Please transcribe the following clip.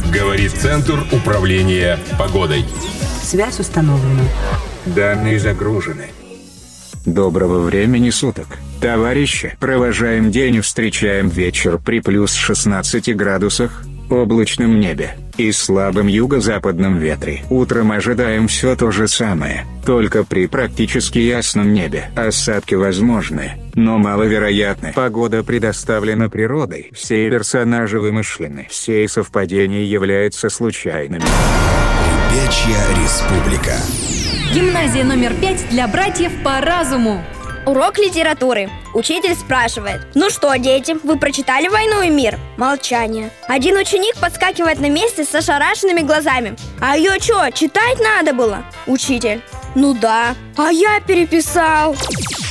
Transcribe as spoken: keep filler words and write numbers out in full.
Говорит Центр управления погодой. Связь установлена. Данные загружены. Доброго времени суток, товарищи. Провожаем день и встречаем вечер при плюс шестнадцати градусах, облачном небе и слабом юго-западном ветре. Утром ожидаем все то же самое, только при практически ясном небе. Осадки возможны, но маловероятны. Погода предоставлена природой. Все персонажи вымышлены. Все совпадения являются случайными. Ребячья республика. Гимназия номер пять для братьев по разуму. Урок литературы. Учитель спрашивает: ну что, дети, вы прочитали «Войну и мир»? Молчание. Один ученик подскакивает на месте с ошарашенными глазами: а ее что, читать надо было? Учитель: ну да, а я переписал.